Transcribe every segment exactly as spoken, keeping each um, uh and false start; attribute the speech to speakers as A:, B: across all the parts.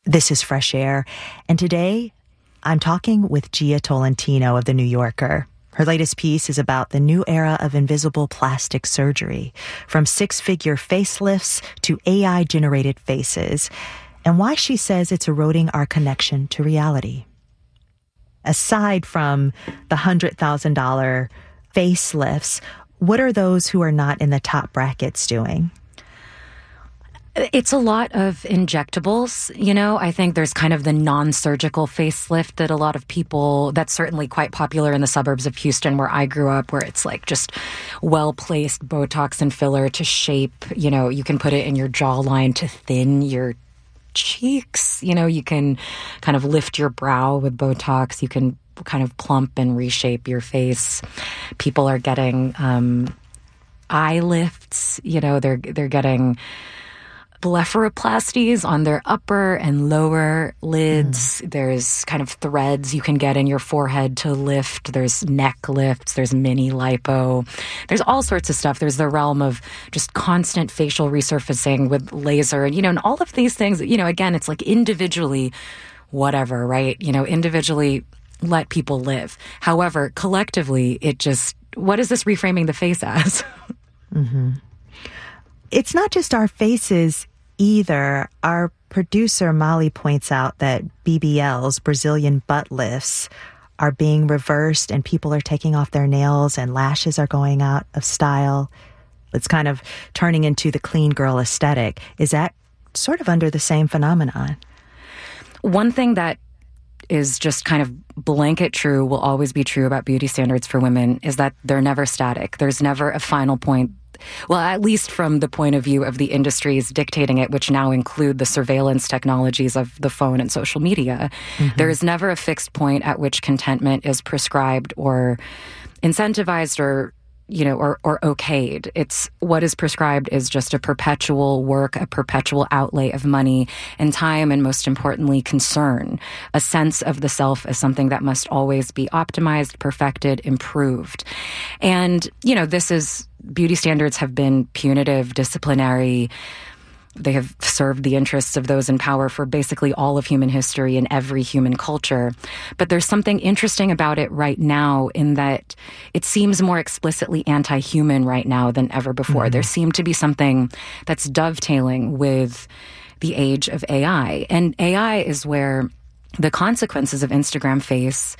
A: This is Fresh Air, and today I'm talking with Jia Tolentino of The New Yorker. Her latest piece is about the new era of invisible plastic surgery, from six-figure facelifts to A I-generated faces, and why she says it's eroding our connection to reality. Aside from the one hundred thousand dollars facelifts, what are those who are not in the top brackets doing?
B: It's a lot of injectables. You know, I think there's kind of the non-surgical facelift that a lot of people, that's certainly quite popular in the suburbs of Houston where I grew up, where it's like just well-placed Botox and filler to shape, you know, you can put it in your jawline to thin your cheeks. You know, you can kind of lift your brow with Botox. You can kind of plump and reshape your face. People are getting um, eye lifts. You know, they're they're getting blepharoplasties on their upper and lower lids. Mm. There's kind of threads you can get in your forehead to lift. There's neck lifts. There's mini lipo. There's all sorts of stuff. There's the realm of just constant facial resurfacing with laser. And, you know, and all of these things, you know, again, it's like individually, whatever, right? You know, individually let people live. However, collectively, it just, what is this reframing the face as?
A: Mm-hmm. It's not just our faces either. Our producer, Molly, points out that B B Ls, Brazilian butt lifts, are being reversed and people are taking off their nails and lashes are going out of style. It's kind of turning into the clean girl aesthetic. Is that sort of under the same phenomenon?
B: One thing that is just kind of blanket true, will always be true about beauty standards for women, is that they're never static. There's never a final point. Well, at least from the point of view of the industries dictating it, which now include the surveillance technologies of the phone and social media. Mm-hmm. There is never a fixed point at which contentment is prescribed or incentivized or, you know, or, or okayed. It's what is prescribed is just a perpetual work, a perpetual outlay of money and time, and most importantly, concern, a sense of the self as something that must always be optimized, perfected, improved. And, you know, this is, beauty standards have been punitive, disciplinary. They have served the interests of those in power for basically all of human history and every human culture. But there's something interesting about it right now in that it seems more explicitly anti-human right now than ever before. Mm-hmm. There seemed to be something that's dovetailing with the age of A I. And A I is where the consequences of Instagram Face,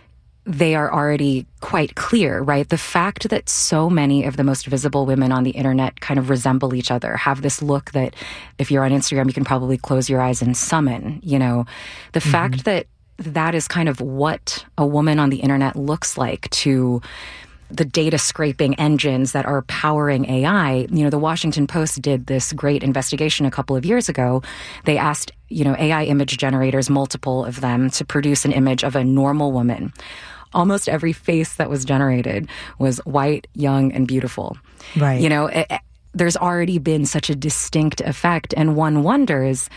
B: they are already quite clear, right? The fact that so many of the most visible women on the internet kind of resemble each other, have this look that if you're on Instagram, you can probably close your eyes and summon, you know, the mm-hmm. fact that that is kind of what a woman on the internet looks like to the data scraping engines that are powering A I. You know, the Washington Post did this great investigation a couple of years ago. They asked, you know, A I image generators, multiple of them, to produce an image of a normal woman. Almost every face that was generated was white, young, and beautiful.
A: Right.
B: You know, it, it, there's already been such a distinct effect, and one wonders,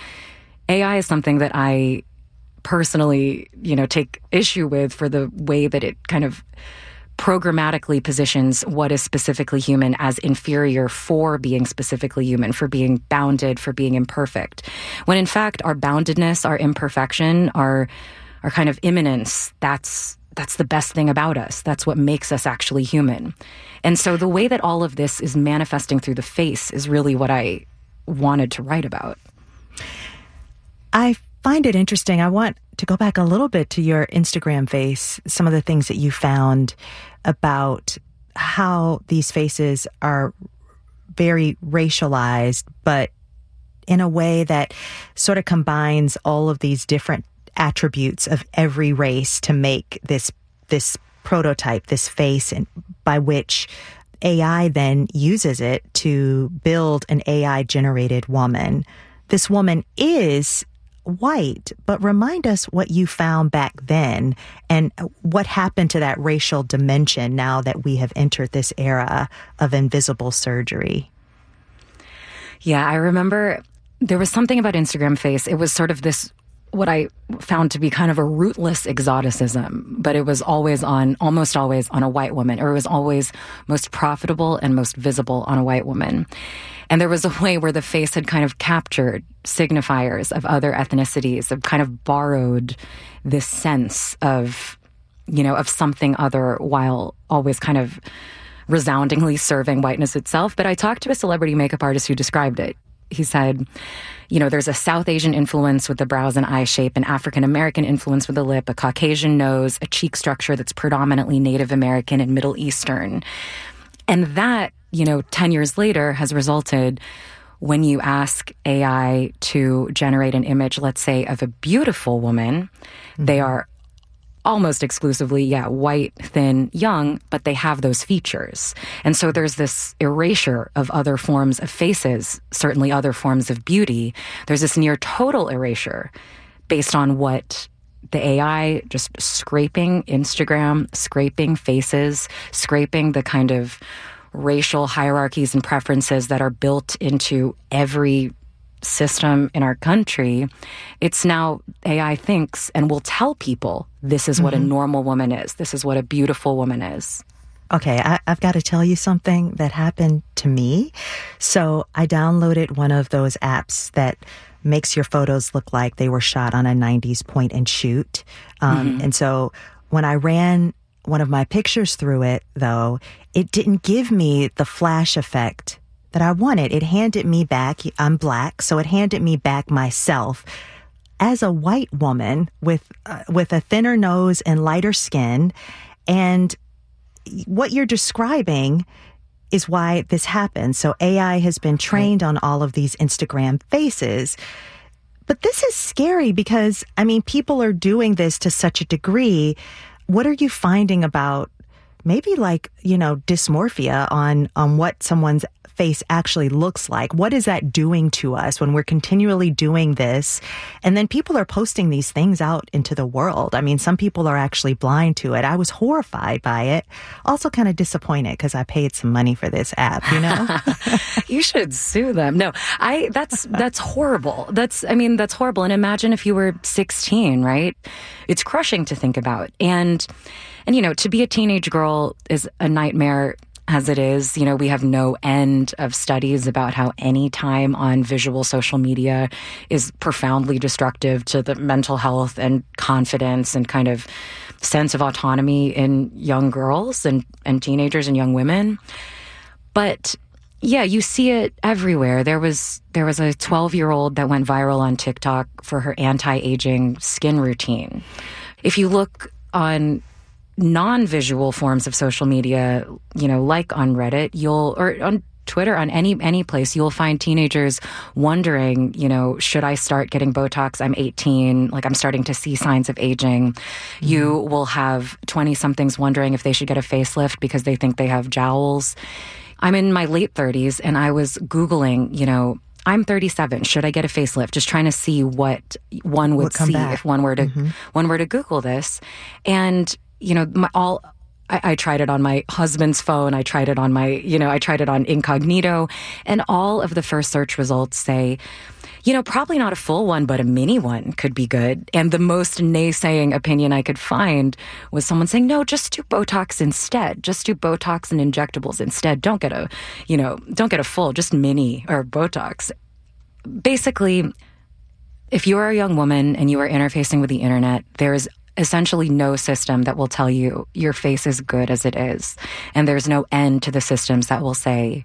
B: A I is something that I personally, you know, take issue with for the way that it kind of programmatically positions what is specifically human as inferior for being specifically human, for being bounded, for being imperfect. When in fact, our boundedness, our imperfection, our our kind of immanence, that's that's the best thing about us. That's what makes us actually human. And so the way that all of this is manifesting through the face is really what I wanted to write about.
A: I find it interesting. I want to go back a little bit to your Instagram face, some of the things that you found about how these faces are very racialized, but in a way that sort of combines all of these different attributes of every race to make this this prototype, this face, and by which A I then uses it to build an A I-generated woman. This woman is white, but remind us what you found back then and what happened to that racial dimension now that we have entered this era of invisible surgery.
B: Yeah, I remember there was something about Instagram Face. It was sort of this what I found to be kind of a rootless exoticism, but it was always on, almost always on a white woman, or it was always most profitable and most visible on a white woman. And there was a way where the face had kind of captured signifiers of other ethnicities, of kind of borrowed this sense of, you know, of something other while always kind of resoundingly serving whiteness itself. But I talked to a celebrity makeup artist who described it. He said, you know, there's a South Asian influence with the brows and eye shape, an African American influence with the lip, a Caucasian nose, a cheek structure that's predominantly Native American and Middle Eastern. And that, you know, ten years later has resulted when you ask A I to generate an image, let's say, of a beautiful woman, mm-hmm. they are almost exclusively, yeah, white, thin, young, but they have those features. And so there's this erasure of other forms of faces, certainly other forms of beauty. There's this near total erasure based on what the A I just scraping Instagram, scraping faces, scraping the kind of racial hierarchies and preferences that are built into every system in our country. It's now A I thinks and will tell people this is what mm-hmm. a normal woman is. This is what a beautiful woman is.
A: Okay, I, I've got to tell you something that happened to me. So I downloaded one of those apps that makes your photos look like they were shot on a nineties point and shoot. Um, mm-hmm. And so when I ran one of my pictures through it, though, it didn't give me the flash effect that I wanted. It handed me back, I'm black, so it handed me back myself as a white woman with uh, with a thinner nose and lighter skin. And what you're describing is why this happens. So A I has been trained on all of these Instagram faces. But this is scary because, I mean, people are doing this to such a degree. What are you finding about maybe like, you know, dysmorphia on, on what someone's face actually looks like? What is that doing to us when we're continually doing this? And then people are posting these things out into the world. I mean, some people are actually blind to it. I was horrified by it. Also kind of disappointed because I paid some money for this app, you know?
B: You should sue them. No, I, that's, that's horrible. That's, I mean, that's horrible. And imagine if you were sixteen, right? It's crushing to think about. And, and, you know, to be a teenage girl is a nightmare as it is. You know, we have no end of studies about how any time on visual social media is profoundly destructive to the mental health and confidence and kind of sense of autonomy in young girls and, and teenagers and young women. But yeah, you see it everywhere. There was there was a twelve-year-old that went viral on TikTok for her anti-aging skin routine. If you look on non-visual forms of social media, you know, like on Reddit, you'll, or on Twitter, on any any place, you'll find teenagers wondering, you know, should I start getting Botox? I'm eighteen, like I'm starting to see signs of aging. Mm-hmm. You will have twenty-somethings wondering if they should get a facelift because they think they have jowls. I'm in my late thirties and I was Googling, you know, I'm thirty-seven. Should I get a facelift? Just trying to see what one would see back. if one were to mm-hmm. one were to Google this. And you know, my, all I, I tried it on my husband's phone. I tried it on my, you know, I tried it on incognito, and all of the first search results say, you know, probably not a full one, but a mini one could be good. And the most naysaying opinion I could find was someone saying, no, just do Botox instead. Just do Botox and injectables instead. Don't get a, you know, don't get a full, just mini or Botox. Basically, if you are a young woman and you are interfacing with the internet, there is essentially no system that will tell you your face is good as it is. And there's no end to the systems that will say,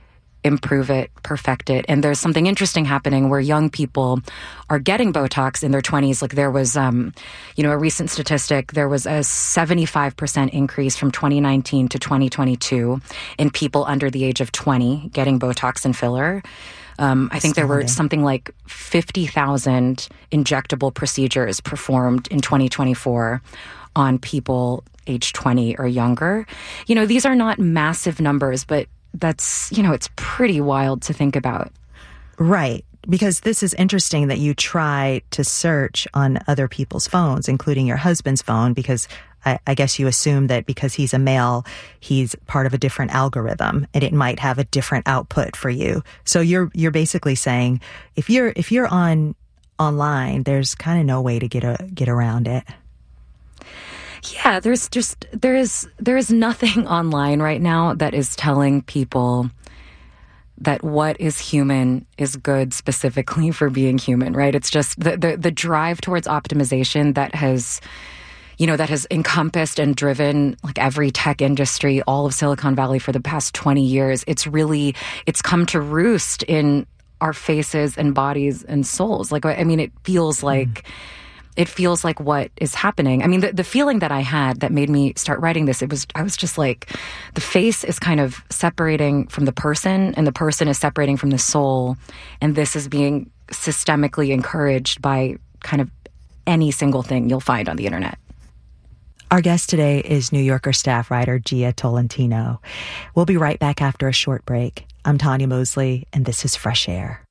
B: improve it, perfect it. And there's something interesting happening where young people are getting Botox in their twenties. Like there was, um, you know, a recent statistic, there was a seventy-five percent increase from twenty nineteen to twenty twenty-two in people under the age of twenty getting Botox and filler. Um, I think there were something like fifty thousand injectable procedures performed in twenty twenty-four on people age twenty or younger. You know, these are not massive numbers, but that's, you know, it's pretty wild to think about.
A: Right. Because this is interesting that you try to search on other people's phones, including your husband's phone, because I, I guess you assume that because he's a male, he's part of a different algorithm and it might have a different output for you. So you're you're basically saying if you're if you're on online. There's kind of no way to get a, get around it.
B: Yeah, there's just there is there is nothing online right now that is telling people that what is human is good specifically for being human, right? It's just the the, the drive towards optimization that has, you know, that has encompassed and driven like every tech industry, all of Silicon Valley for the past twenty years. It's really, it's come to roost in our faces and bodies and souls. Like, I mean, it feels like, mm. it feels like what is happening. I mean, the, the feeling that I had that made me start writing this, it was, I was just like, the face is kind of separating from the person and the person is separating from the soul. And this is being systemically encouraged by kind of any single thing you'll find on the internet.
A: Our guest today is New Yorker staff writer Jia Tolentino. We'll be right back after a short break. I'm Tanya Mosley, and this is Fresh Air.